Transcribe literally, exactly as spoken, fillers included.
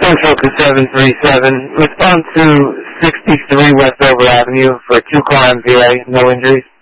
Central to seven three seven. Respond to sixty-three Westover Avenue for two car M V A, no injuries.